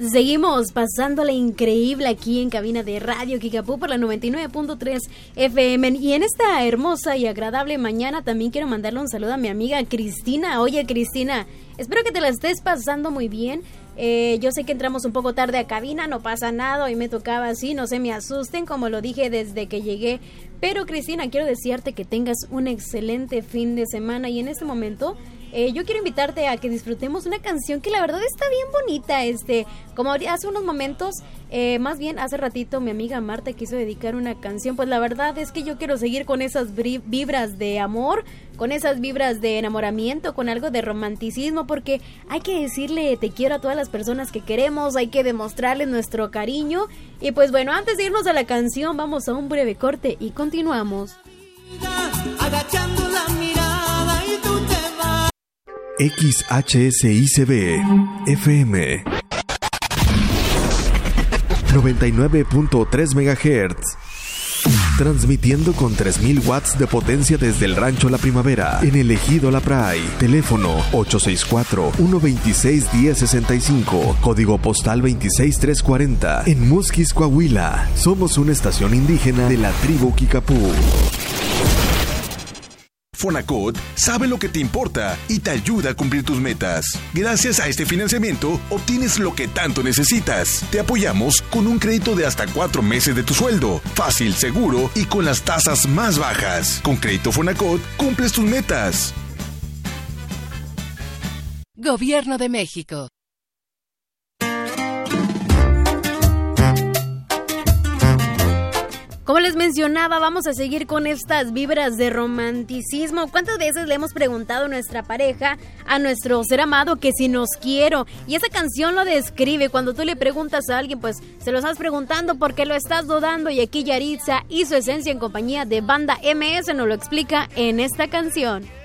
Seguimos pasándola increíble aquí en cabina de Radio Kickapoo por la 99.3 FM. Y en esta hermosa y agradable mañana también quiero mandarle un saludo a mi amiga Cristina. Oye, Cristina, espero que te la estés pasando muy bien. Yo sé que entramos un poco tarde a cabina, no pasa nada, hoy me tocaba así, no se me asusten, como lo dije desde que llegué. Pero Cristina, quiero desearte que tengas un excelente fin de semana y en este momento yo quiero invitarte a que disfrutemos una canción que la verdad está bien bonita, como hace unos momentos, más bien hace ratito mi amiga Marta quiso dedicar una canción, pues la verdad es que yo quiero seguir con esas vibras de amor, con esas vibras de enamoramiento, con algo de romanticismo, porque hay que decirle te quiero a todas las personas que queremos, hay que demostrarles nuestro cariño, y pues bueno, antes de irnos a la canción, vamos a un breve corte y continuamos. Agachando la mirada y tú te vas. XHSICB FM 99.3 MHz. Transmitiendo con 3000 watts de potencia desde el Rancho La Primavera, en el Ejido La Pray. Teléfono 864-126-1065. Código postal 26340. En Musquis, Coahuila. Somos una estación indígena de la tribu Kickapoo. Fonacot sabe lo que te importa y te ayuda a cumplir tus metas. Gracias a este financiamiento, obtienes lo que tanto necesitas. Te apoyamos con un crédito de hasta 4 meses de tu sueldo. Fácil, seguro y con las tasas más bajas. Con Crédito Fonacot, cumples tus metas. Gobierno de México. Como les mencionaba, vamos a seguir con estas vibras de romanticismo. ¿Cuántas veces le hemos preguntado a nuestra pareja, a nuestro ser amado, que si nos quiero? Y esa canción lo describe. Cuando tú le preguntas a alguien, pues se lo estás preguntando porque lo estás dudando. Y aquí Yaritza y su esencia en compañía de Banda MS nos lo explica en esta canción.